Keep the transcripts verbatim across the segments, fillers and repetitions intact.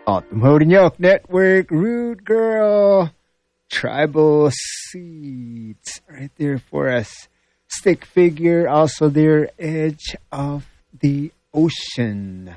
Autumn Hodanyok Network, Rude Girl, Tribal Seeds, right there for us. Stick Figure, also there, Edge of the Ocean.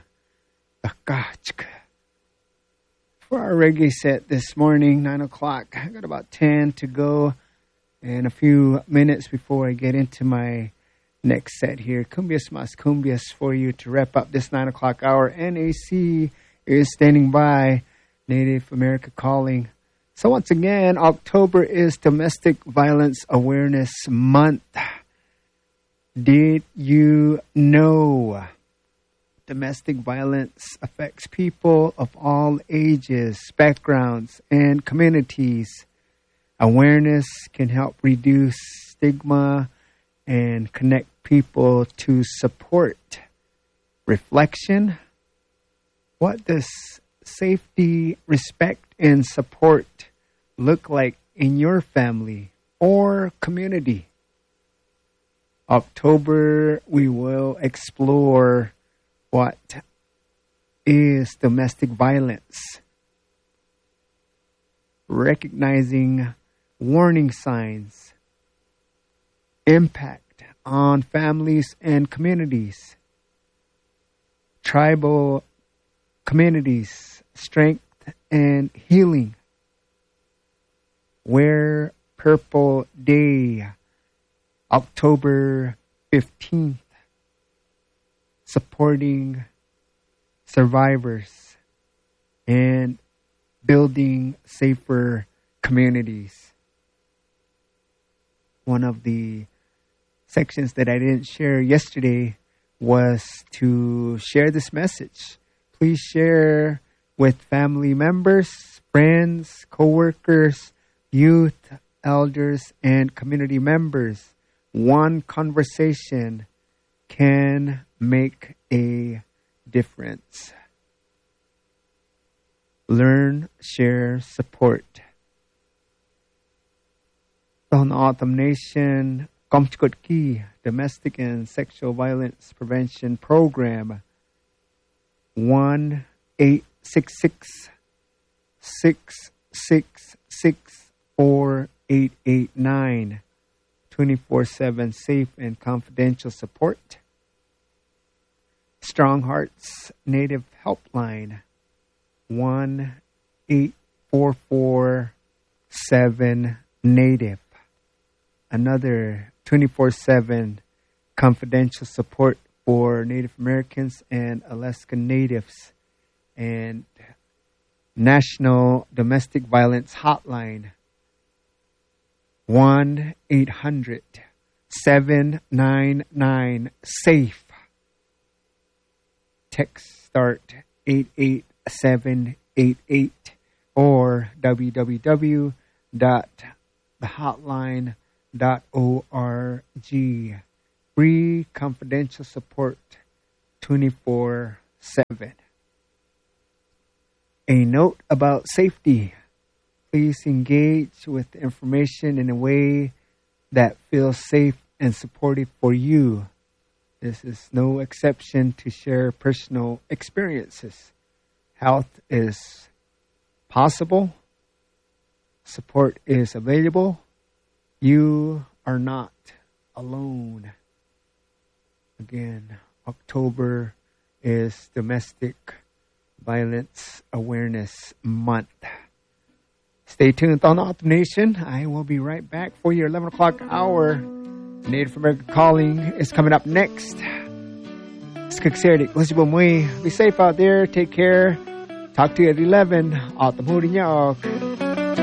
For our reggae set this morning, nine o'clock, I got about ten to go and a few minutes before I get into my next set here. Cumbias Mas Cumbias for you to wrap up this nine o'clock hour. N A C is standing by, Native America Calling. So once again, October is Domestic Violence Awareness Month. Did you know domestic violence affects people of all ages, backgrounds, and communities? Awareness can help reduce stigma and connect people to support. Reflection. What does safety, respect, and support look like in your family or community? October, we will explore what is domestic violence, recognizing warning signs, impact on families and communities, tribal communities, strength and healing. Wear Purple Day, October fifteenth, supporting survivors and building safer communities. One of the sections that I didn't share yesterday was to share this message. Please share with family members, friends, co-workers, youth, elders, and community members. One conversation can make a difference. Learn, share, support. On Autumn Nation, Komchkotki, Domestic and Sexual Violence Prevention Program. one eight six six, six six six, four eight eight nine. twenty-four seven safe and confidential support. Strong Hearts Native Helpline. one eight four four seven Native. Another twenty-four seven confidential support for Native Americans and Alaskan Natives. And National Domestic Violence Hotline. one eight hundred seven nine nine SAFE. Text start eight eight seven eight eight or w w w dot the hotline dot org. Free confidential support twenty-four seven. A note about safety. Please engage with the information in a way that feels safe and supportive for you. This is no exception to share personal experiences. Health is possible. Support is available. You are not alone. Again, October is Domestic Violence Awareness Month. Stay tuned on Autumn Nation. I will be right back for your eleven o'clock hour. Native American Calling is coming up next. Be safe out there. Take care. Talk to you at eleven. Autumn Hodanyok.